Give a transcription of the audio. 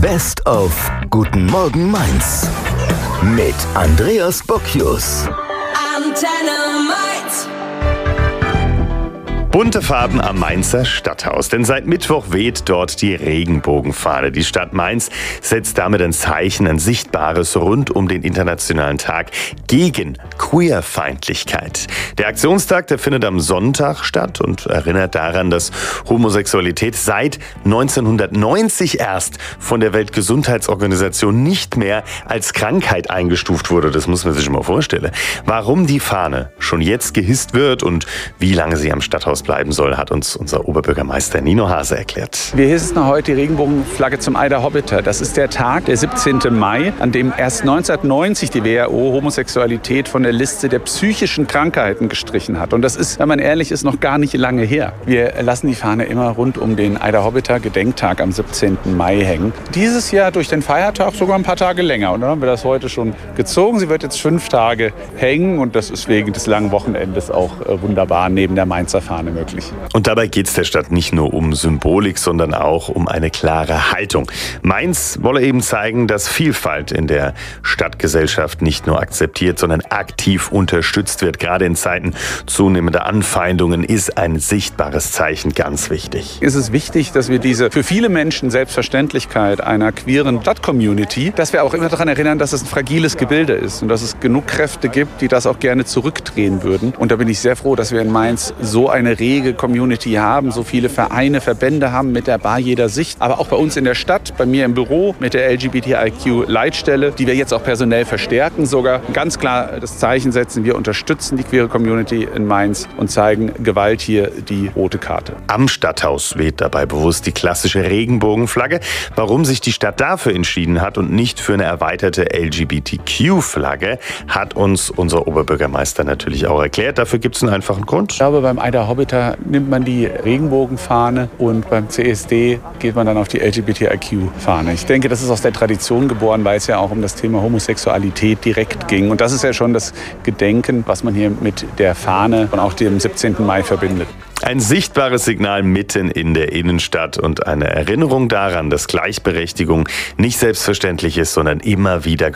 Best of Guten Morgen Mainz mit Andreas Bocchius. Antenne Mainz. Bunte Farben am Mainzer Stadthaus, denn seit Mittwoch weht dort die Regenbogenfahne. Die Stadt Mainz setzt damit ein Zeichen, ein sichtbares, rund um den Internationalen Tag gegen Queerfeindlichkeit. Der Aktionstag, der findet am Sonntag statt und erinnert daran, dass Homosexualität seit 1990 erst von der Weltgesundheitsorganisation nicht mehr als Krankheit eingestuft wurde. Das muss man sich mal vorstellen. Warum die Fahne schon jetzt gehisst wird und wie lange sie am Stadthaus bleiben soll, hat uns unser Oberbürgermeister Nino Hase erklärt. Wir hissen heute die Regenbogenflagge zum Eider Hobbiter. Das ist der Tag, der 17. Mai, an dem erst 1990 die WHO Homosexualität von der Liste der psychischen Krankheiten gestrichen hat. Und das ist, wenn man ehrlich ist, noch gar nicht lange her. Wir lassen die Fahne immer rund um den Eider Hobbiter Gedenktag am 17. Mai hängen. Dieses Jahr durch den Feiertag sogar ein paar Tage länger. Und dann haben wir das heute schon gezogen. Sie wird jetzt 5 Tage hängen und das ist wegen des langen Wochenendes auch wunderbar neben der Mainzer Fahne möglich. Und dabei geht es der Stadt nicht nur um Symbolik, sondern auch um eine klare Haltung. Mainz wolle eben zeigen, dass Vielfalt in der Stadtgesellschaft nicht nur akzeptiert, sondern aktiv unterstützt wird. Gerade in Zeiten zunehmender Anfeindungen ist ein sichtbares Zeichen ganz wichtig. Es ist wichtig, dass wir diese für viele Menschen Selbstverständlichkeit einer queeren Stadtcommunity, dass wir auch immer daran erinnern, dass es ein fragiles Gebilde ist und dass es genug Kräfte gibt, die das auch gerne zurückdrehen würden. Und da bin ich sehr froh, dass wir in Mainz so eine rege Community haben, so viele Vereine, Verbände haben mit der Bar jeder Sicht, aber auch bei uns in der Stadt, bei mir im Büro mit der LGBTIQ-Leitstelle, die wir jetzt auch personell verstärken sogar. Ganz klar das Zeichen setzen, wir unterstützen die queere Community in Mainz und zeigen Gewalt hier die rote Karte. Am Stadthaus weht dabei bewusst die klassische Regenbogenflagge. Warum sich die Stadt dafür entschieden hat und nicht für eine erweiterte LGBTQ-Flagge, hat uns unser Oberbürgermeister natürlich auch erklärt. Dafür gibt es einen einfachen Grund. Ich glaube, beim Eider Hobbiter nimmt man die Regenbogenfahne und beim CSD geht man dann auf die LGBTIQ-Fahne. Ich denke, das ist aus der Tradition geboren, weil es ja auch um das Thema Homosexualität direkt ging. Und das ist ja schon das Gedenken, was man hier mit der Fahne und auch dem 17. Mai verbindet. Ein sichtbares Signal mitten in der Innenstadt und eine Erinnerung daran, dass Gleichberechtigung nicht selbstverständlich ist, sondern immer wieder